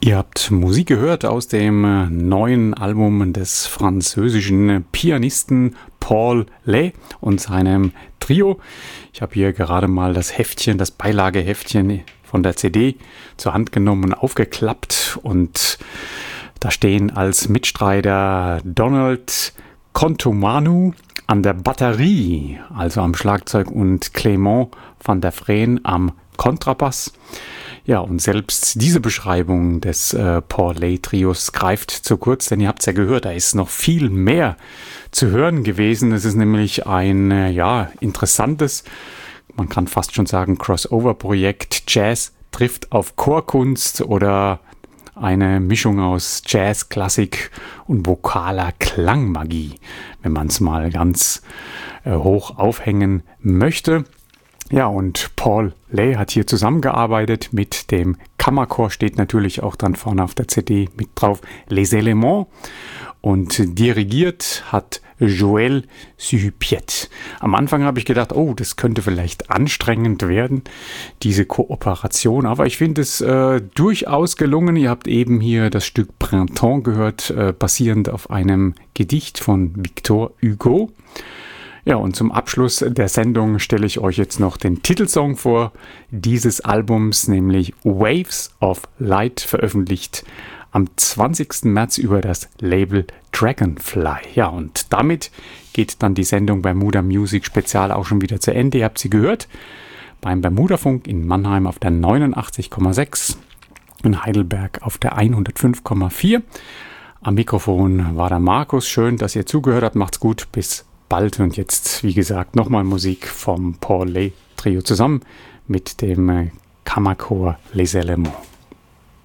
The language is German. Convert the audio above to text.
Ihr habt Musik gehört aus dem neuen Album des französischen Pianisten Paul Lay und seinem Trio. Ich habe hier gerade mal das Heftchen, das Beilageheftchen von der CD zur Hand genommen und aufgeklappt. Und da stehen als Mitstreiter Donald Contomanu an der Batterie, also am Schlagzeug, und Clément van der Vreen am Kontrabass. Ja, und selbst diese Beschreibung des Paul Lay Trios greift zu kurz, denn ihr habt es ja gehört, da ist noch viel mehr zu hören gewesen. Es ist nämlich ein interessantes, man kann fast schon sagen, Crossover-Projekt. Jazz trifft auf Chorkunst oder eine Mischung aus Jazz, Klassik und vokaler Klangmagie, wenn man es mal ganz hoch aufhängen möchte. Ja, und Paul Lay hat hier zusammengearbeitet mit dem Kammerchor, steht natürlich auch dann vorne auf der CD mit drauf, Les Éléments, und dirigiert hat Joël Suhupiet. Am Anfang habe ich gedacht, das könnte vielleicht anstrengend werden, diese Kooperation, aber ich finde es durchaus gelungen. Ihr habt eben hier das Stück Printemps gehört, basierend auf einem Gedicht von Victor Hugo. Ja, und zum Abschluss der Sendung stelle ich euch jetzt noch den Titelsong vor dieses Albums, nämlich Waves of Light, veröffentlicht am 20. März über das Label Dragonfly. Ja, und damit geht dann die Sendung Bermuda Music Spezial auch schon wieder zu Ende. Ihr habt sie gehört beim Bermudafunk in Mannheim auf der 89,6, in Heidelberg auf der 105,4. Am Mikrofon war der Markus. Schön, dass ihr zugehört habt. Macht's gut, bis bald. Und jetzt, wie gesagt, nochmal Musik vom Paul Lay Trio zusammen mit dem Kammerchor Les Éléments.